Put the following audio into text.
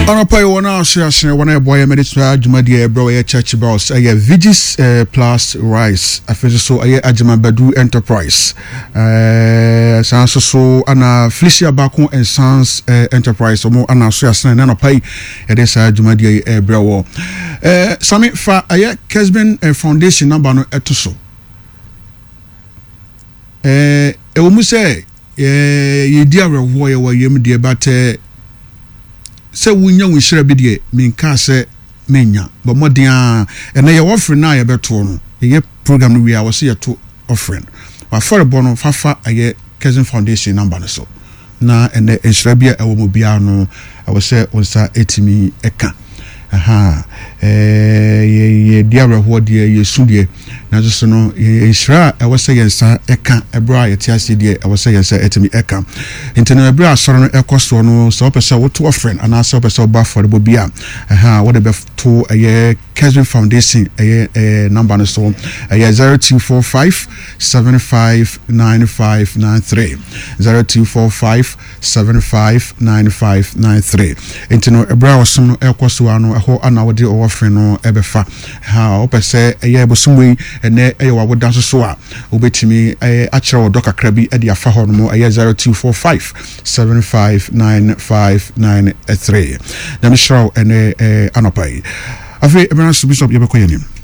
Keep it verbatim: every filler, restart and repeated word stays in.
Ana pay wana share wana boy meditra dwumadi bro ye church boss aye Vigis uh, plus rice afezo so aye Ajima Badu enterprise eh sanso so ana Felicia Bako and Sons uh, enterprise omo ana so asena na no pay e dey sa dwumadi e bro eh sami fa aye Kesben uh, foundation number no etoso eh e wo mu say eh ye dia rewo ye wo yem de bate se wunya wunhira bi de minka se menya but modern a na ye offer na ye beto no ye program no we a was ye to offering wa for bono fafa aye Kesben foundation number no so na ene enhira bi a wo mo bia no I was say onsa etimi eka aha eh ye dia reho de ye su de na so no enhira I was say yensa eka ebra ye tiase de I was say yensa etimi eka intena ebra asoro no ekoso no so pese wo to offering ana so pese ba for the bia aha what the to aye Kesben foundation aye number no so aye zero two four five seven five nine five nine three zero two four five seven five nine five nine three intena ebra oso no ekoso ano ho ana wo de offering no ebefa ha wo pese aye bosumwe ene aye wa woda so so a obetimi aye akere wo dokakra bi e de afa ho no aye zero two four five seven five nine five nine three na mi show ene eh anopai afi ebena bishop yebekoyenim